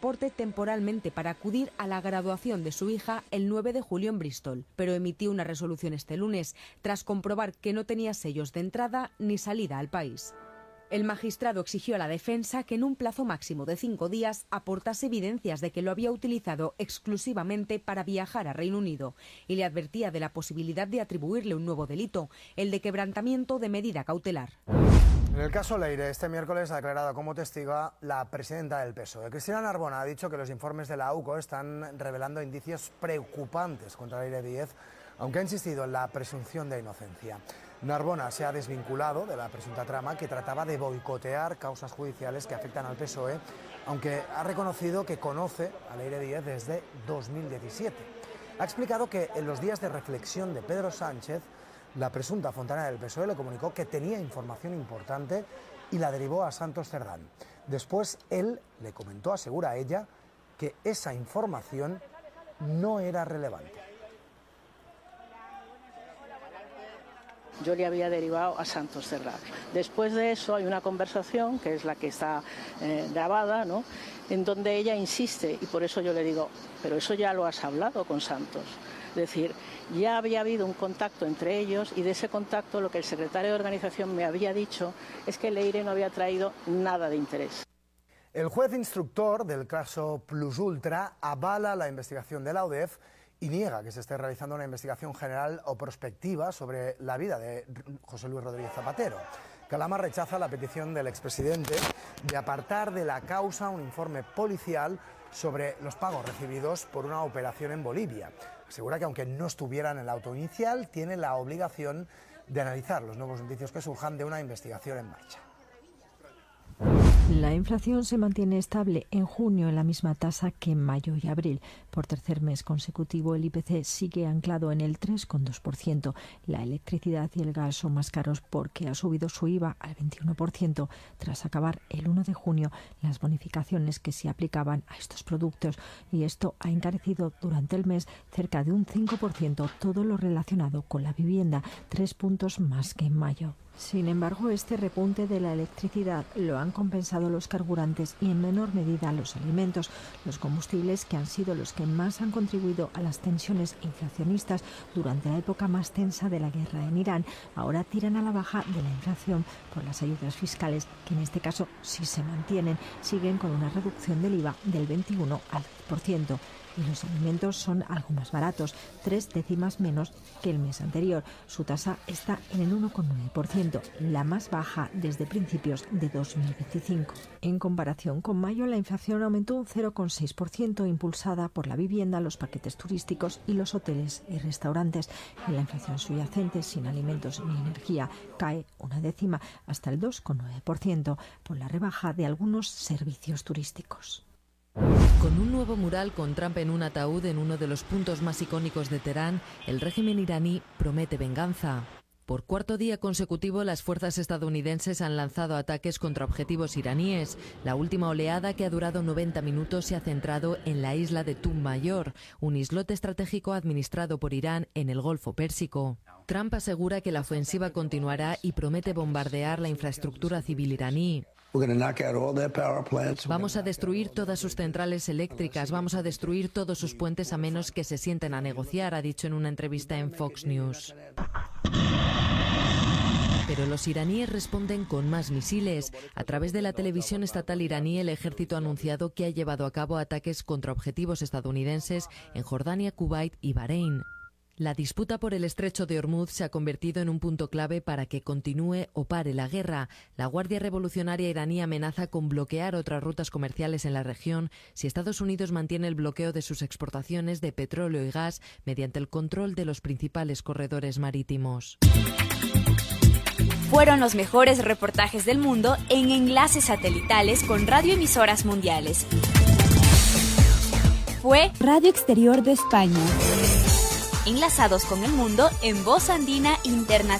pasaporte temporalmente para acudir a la graduación de su hija el 9 de julio en Bristol, pero emitió una resolución este lunes tras comprobar que no tenía sellos de entrada ni salida al país. El magistrado exigió a la defensa que en un plazo máximo de 5 días aportase evidencias de que lo había utilizado exclusivamente para viajar a Reino Unido y le advertía de la posibilidad de atribuirle un nuevo delito, el de quebrantamiento de medida cautelar. En el caso Leire, este miércoles ha declarado como testigo la presidenta del PSOE. Cristina Narbona ha dicho que los informes de la AUCO están revelando indicios preocupantes contra Leire Díez, aunque ha insistido en la presunción de inocencia. Narbona se ha desvinculado de la presunta trama que trataba de boicotear causas judiciales que afectan al PSOE, aunque ha reconocido que conoce a Leire Díez desde 2017. Ha explicado que en los días de reflexión de Pedro Sánchez, la presunta fontanera del PSOE le comunicó que tenía información importante y la derivó a Santos Cerdán. Después él le comentó, asegura ella, que esa información no era relevante. Yo le había derivado a Santos Cerdán. Después de eso hay una conversación, que es la que está grabada, ¿no?, en donde ella insiste, y por eso yo le digo, pero eso ya lo has hablado con Santos. Es decir, ya había habido un contacto entre ellos y de ese contacto lo que el secretario de organización me había dicho es que Leire no había traído nada de interés. El juez instructor del caso Plus Ultra avala la investigación de la UDEF y niega que se esté realizando una investigación general o prospectiva sobre la vida de José Luis Rodríguez Zapatero. Calama rechaza la petición del expresidente de apartar de la causa un informe policial sobre los pagos recibidos por una operación en Bolivia. Asegura que aunque no estuvieran en el auto inicial, tiene la obligación de analizar los nuevos indicios que surjan de una investigación en marcha. La inflación se mantiene estable en junio en la misma tasa que en mayo y abril. Por tercer mes consecutivo, el IPC sigue anclado en el 3,2%. La electricidad y el gas son más caros porque ha subido su IVA al 21% tras acabar el 1 de junio las bonificaciones que se aplicaban a estos productos. Y esto ha encarecido durante el mes cerca de un 5% todo lo relacionado con la vivienda, 3 puntos más que en mayo. Sin embargo, este repunte de la electricidad lo han compensado los carburantes y en menor medida los alimentos, los combustibles que han sido los que más han contribuido a las tensiones inflacionistas durante la época más tensa de la guerra en Irán. Ahora tiran a la baja de la inflación por las ayudas fiscales, que en este caso sí se mantienen, siguen con una reducción del IVA del 21 al 10%. Y los alimentos son algo más baratos, 3 décimas menos que el mes anterior. Su tasa está en el 1,9%, la más baja desde principios de 2025. En comparación con mayo, la inflación aumentó un 0,6%, impulsada por la vivienda, los paquetes turísticos y los hoteles y restaurantes. Y la inflación subyacente, sin alimentos ni energía, cae 1 décima hasta el 2,9% por la rebaja de algunos servicios turísticos. Con un nuevo mural con Trump en un ataúd en uno de los puntos más icónicos de Teherán, el régimen iraní promete venganza. Por cuarto día consecutivo, las fuerzas estadounidenses han lanzado ataques contra objetivos iraníes. La última oleada, que ha durado 90 minutos, se ha centrado en la isla de Tum Mayor, un islote estratégico administrado por Irán en el Golfo Pérsico. Trump asegura que la ofensiva continuará y promete bombardear la infraestructura civil iraní. Vamos a destruir todas sus centrales eléctricas, vamos a destruir todos sus puentes a menos que se sienten a negociar, ha dicho en una entrevista en Fox News. Pero los iraníes responden con más misiles. A través de la televisión estatal iraní, el ejército ha anunciado que ha llevado a cabo ataques contra objetivos estadounidenses en Jordania, Kuwait y Bahrein. La disputa por el estrecho de Hormuz se ha convertido en un punto clave para que continúe o pare la guerra. La Guardia Revolucionaria iraní amenaza con bloquear otras rutas comerciales en la región si Estados Unidos mantiene el bloqueo de sus exportaciones de petróleo y gas mediante el control de los principales corredores marítimos. Fueron los mejores reportajes del mundo en enlaces satelitales con radioemisoras mundiales. Fue Radio Exterior de España. Enlazados con el mundo en Voz Andina Internacional.